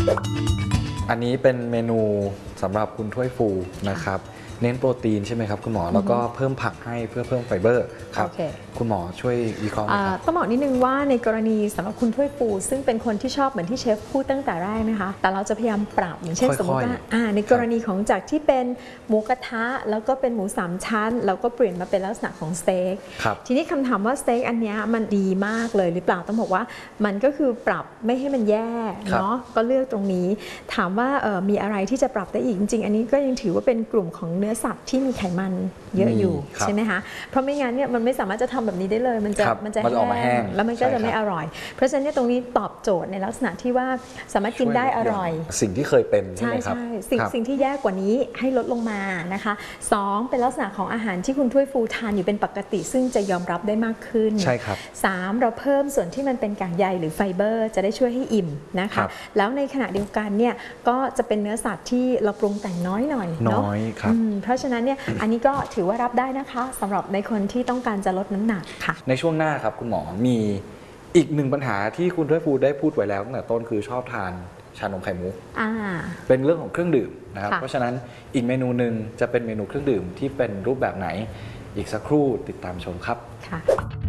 อันนี้เป็นเมนูสำหรับคุณถ้วยฟูนะครับเน้นโปรตีนใช่ไหมครับคุณหมอแล้วก็เพิ่มผักให้เพื่อเพิ่มไฟเบอร์ครับคุณหมอช่วยวิเคราะห์หน่อยครับต้องบอกนิดนึงว่าในกรณีสำหรับคุณถ้วยฟูซึ่งเป็นคนที่ชอบเหมือนที่เชฟพูดตั้งแต่แรกนะคะแต่เราจะพยายามปรับอย่างเช่นสมมติว่าในกรณีของจากที่เป็นหมูกระทะแล้วก็เป็นหมู3ชั้นแล้วก็เปลี่ยนมาเป็นลักษณะของสเต็กทีนี้คำถามว่าสเต็กอันนี้มันดีมากเลยหรือเปล่าต้องบอกว่ามันก็คือปรับไม่ให้มันแย่เนาะก็เลือกตรงนี้ถามว่ามีอะไรที่จะปรับได้อีกจริงๆอันนี้ก็ยังถือว่าเป็นกลุ่มของเนื้อสัตว์ที่มีไขมันเยอะอยู่ใช่ไหมคะเพราะไม่งั้นเนี่ยมันไม่สามารถจะทำแบบนี้ได้เลยมันจะแห้งแล้วมันก็จะไม่อร่อยเพราะฉะนั้นตรงนี้ตอบโจทย์ในลักษณะที่ว่าสามารถกินได้อร่อยสิ่งที่เคยเป็นใช่ไหมครับสิ่งที่แย่กว่านี้ให้ลดลงมานะคะ2เป็นลักษณะของอาหารที่คุณถ้วยฟูทานอยู่เป็นปกติซึ่งจะยอมรับได้มากขึ้นใช่ครับ 3เราเพิ่มส่วนที่มันเป็นกากใยหรือไฟเบอร์จะได้ช่วยให้อิ่มนะคะแล้วในขณะเดียวกันเนี่ยก็จะเป็นเนื้อสัตว์ที่เราปรุงแต่งน้อยหน่อยเนาะเพราะฉะนั้นเนี่ยอันนี้ก็ถือว่ารับได้นะคะสำหรับในคนที่ต้องการจะลดน้ำหนักค่ะในช่วงหน้าครับคุณหมอมีอีกหนึ่งปัญหาที่คุณถ้วยฟูได้พูดไว้แล้วตั้งแต่ต้นคือชอบทานชานมไข่มุกเป็นเรื่องของเครื่องดื่มนะครับเพราะฉะนั้นอีกเมนูหนึ่งจะเป็นเมนูเครื่องดื่มที่เป็นรูปแบบไหนอีกสักครู่ติดตามชมครับ